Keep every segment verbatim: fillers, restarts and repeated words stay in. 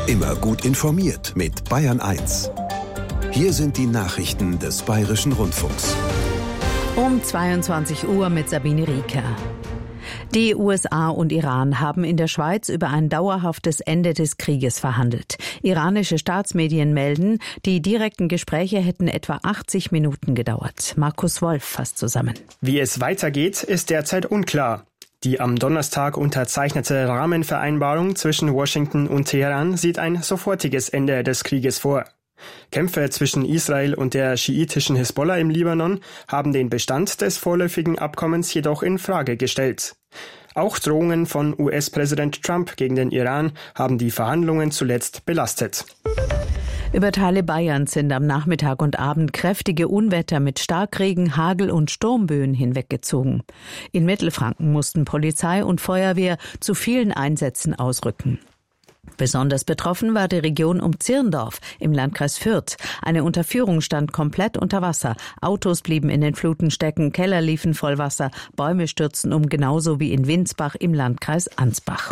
Immer gut informiert mit Bayern eins. Hier sind die Nachrichten des Bayerischen Rundfunks. Um zweiundzwanzig Uhr mit Sabine Rieker. Die U S A und Iran haben in der Schweiz über ein dauerhaftes Ende des Krieges verhandelt. Iranische Staatsmedien melden, die direkten Gespräche hätten etwa achtzig Minuten gedauert. Markus Wolf fasst zusammen. Wie es weitergeht, ist derzeit unklar. Die am Donnerstag unterzeichnete Rahmenvereinbarung zwischen Washington und Teheran sieht ein sofortiges Ende des Krieges vor. Kämpfe zwischen Israel und der schiitischen Hisbollah im Libanon haben den Bestand des vorläufigen Abkommens jedoch in Frage gestellt. Auch Drohungen von U S-Präsident Trump gegen den Iran haben die Verhandlungen zuletzt belastet. Über Teile Bayerns sind am Nachmittag und Abend kräftige Unwetter mit Starkregen, Hagel und Sturmböen hinweggezogen. In Mittelfranken mussten Polizei und Feuerwehr zu vielen Einsätzen ausrücken. Besonders betroffen war die Region um Zirndorf im Landkreis Fürth. Eine Unterführung stand komplett unter Wasser. Autos blieben in den Fluten stecken, Keller liefen voll Wasser, Bäume stürzten um, genauso wie in Winsbach im Landkreis Ansbach.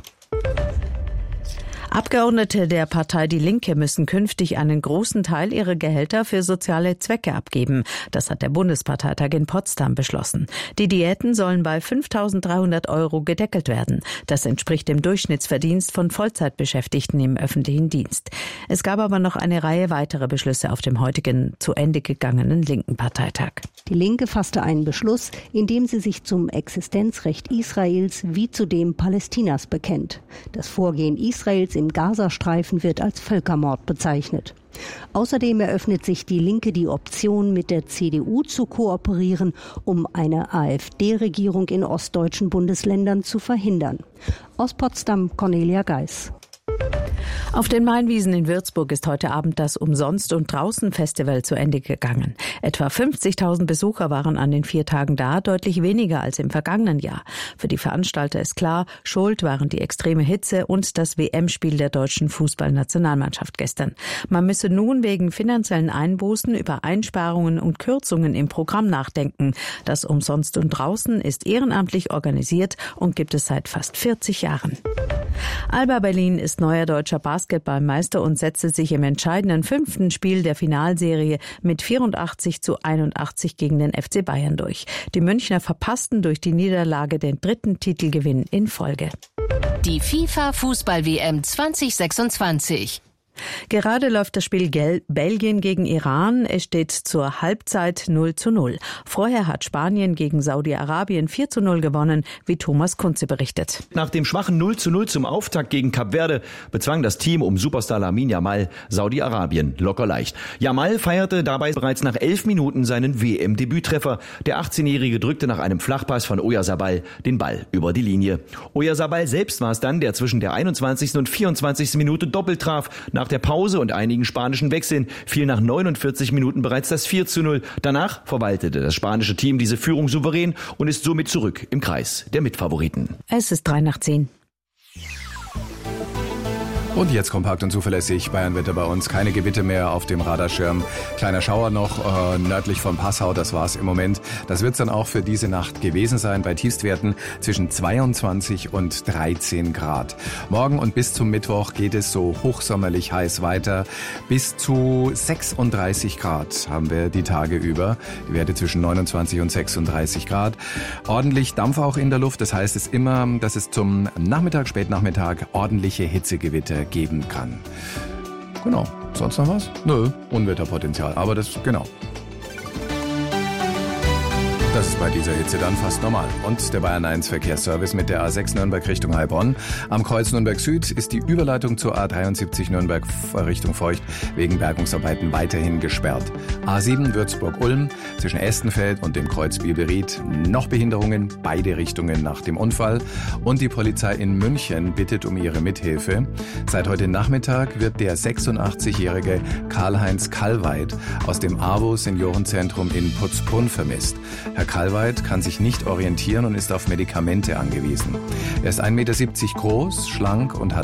Abgeordnete der Partei Die Linke müssen künftig einen großen Teil ihrer Gehälter für soziale Zwecke abgeben. Das hat der Bundesparteitag in Potsdam beschlossen. Die Diäten sollen bei fünftausenddreihundert Euro gedeckelt werden. Das entspricht dem Durchschnittsverdienst von Vollzeitbeschäftigten im öffentlichen Dienst. Es gab aber noch eine Reihe weiterer Beschlüsse auf dem heutigen zu Ende gegangenen linken Parteitag. Die Linke fasste einen Beschluss, in dem sie sich zum Existenzrecht Israels wie zu dem Palästinas bekennt. Das Vorgehen Israels im Gazastreifen wird als Völkermord bezeichnet. Außerdem eröffnet sich die Linke die Option, mit der C D U zu kooperieren, um eine AfD-Regierung in ostdeutschen Bundesländern zu verhindern. Aus Potsdam, Cornelia Geis. Auf den Mainwiesen in Würzburg ist heute Abend das Umsonst- und Draußen-Festival zu Ende gegangen. Etwa fünfzigtausend Besucher waren an den vier Tagen da, deutlich weniger als im vergangenen Jahr. Für die Veranstalter ist klar, schuld waren die extreme Hitze und das W M-Spiel der deutschen Fußballnationalmannschaft gestern. Man müsse nun wegen finanziellen Einbußen über Einsparungen und Kürzungen im Programm nachdenken. Das Umsonst und Draußen ist ehrenamtlich organisiert und gibt es seit fast vierzig Jahren. Alba Berlin ist neuer deutscher Basketballmeister und setzte sich im entscheidenden fünften Spiel der Finalserie mit vierundachtzig zu einundachtzig gegen den F C Bayern durch. Die Münchner verpassten durch die Niederlage den dritten Titelgewinn in Folge. Die FIFA-Fußball-W M zwanzig sechsundzwanzig. Gerade läuft das Spiel Gel- Belgien gegen Iran. Es steht zur Halbzeit null zu null. Vorher hat Spanien gegen Saudi-Arabien vier zu null gewonnen, wie Thomas Kunze berichtet. Nach dem schwachen null zu null zum Auftakt gegen Kap Verde bezwang das Team um Superstar Lamine Yamal Saudi-Arabien locker leicht. Yamal feierte dabei bereits nach elf Minuten seinen W M-Debüttreffer. Der achtzehnjährige drückte nach einem Flachpass von Oyarzabal den Ball über die Linie. Oyarzabal selbst war es dann, der zwischen der einundzwanzigsten und vierundzwanzigsten Minute doppelt traf. Nach der Pause und einigen spanischen Wechseln fiel nach neunundvierzig Minuten bereits das vier zu null. Danach verwaltete das spanische Team diese Führung souverän und ist somit zurück im Kreis der Mitfavoriten. Es ist drei nach zehn. Und jetzt kompakt und zuverlässig Bayernwetter bei uns. Keine Gewitter mehr auf dem Radarschirm. Kleiner Schauer noch äh, nördlich von Passau, das war's im Moment. Das wird's dann auch für diese Nacht gewesen sein bei Tiefstwerten zwischen zweiundzwanzig und dreizehn Grad. Morgen und bis zum Mittwoch geht es so hochsommerlich heiß weiter. Bis zu sechsunddreißig Grad haben wir die Tage über. Die Werte zwischen neunundzwanzig und sechsunddreißig Grad. Ordentlich Dampf auch in der Luft. Das heißt es immer, dass es zum Nachmittag, Spätnachmittag ordentliche Hitzegewitter geben kann. Genau. Sonst noch was? Nö. Unwetterpotenzial. Aber das, genau. Das ist bei dieser Hitze dann fast normal. Und der Bayern eins Verkehrsservice mit der A sechs Nürnberg Richtung Heilbronn. Am Kreuz Nürnberg Süd ist die Überleitung zur A dreiundsiebzig Nürnberg Richtung Feucht wegen Bergungsarbeiten weiterhin gesperrt. A sieben Würzburg-Ulm zwischen Estenfeld und dem Kreuz Bielberied noch Behinderungen, beide Richtungen nach dem Unfall. Und die Polizei in München bittet um ihre Mithilfe. Seit heute Nachmittag wird der sechsundachtzig-jährige Karl-Heinz Kallweit aus dem AWO Seniorenzentrum in Putzbrunn vermisst. Herr Kallweit kann sich nicht orientieren und ist auf Medikamente angewiesen. Er ist ein Meter siebzig groß, schlank und hat